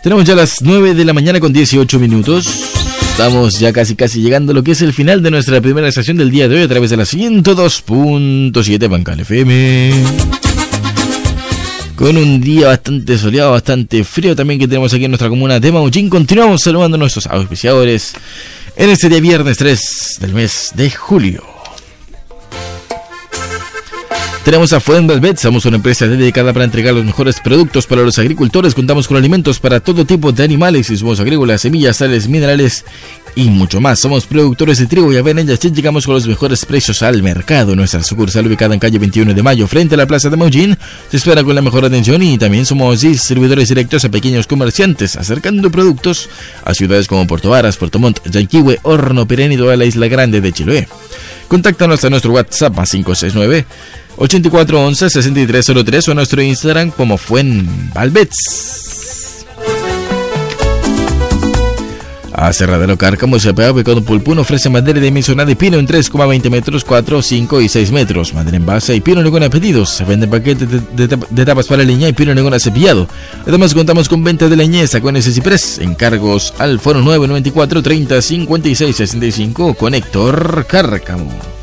Tenemos ya las 9 de la mañana con 18 minutos. Estamos ya casi llegando a lo que es el final de nuestra primera estación del día de hoy a través de la 102.7 Bancal FM. Con un día bastante soleado, bastante frío también que tenemos aquí en nuestra comuna de Maullín. Continuamos saludando a nuestros auspiciadores en este día viernes 3 del mes de julio. Tenemos a Fuenvelvet, somos una empresa dedicada para entregar los mejores productos para los agricultores. Contamos con alimentos para todo tipo de animales, insumos agrícolas, semillas, sales, minerales y mucho más. Somos productores de trigo y avena y así llegamos con los mejores precios al mercado. Nuestra sucursal ubicada en calle 21 de Mayo, frente a la Plaza de Maullín, se espera con la mejor atención y también somos distribuidores directos a pequeños comerciantes, acercando productos a ciudades como Puerto Varas, Puerto Montt, Yanquihue, Horno, Pirén y toda la Isla Grande de Chiloé. Contáctanos a nuestro WhatsApp a 569-8411-6303 o a nuestro Instagram como Fuenvalbets. Aserradero Cárcamo SPA ubicado en Pulpún ofrece madera dimensionada de pino en 3,20 metros, 4, 5 y 6 metros. Madera en base y pino negón a pedidos. Se venden paquetes de tapas para leña y pino negón a cepillado. Además contamos con venta de leñez, sacones y ciprés. Encargos al foro 994 30 56 65 con Héctor Cárcamo.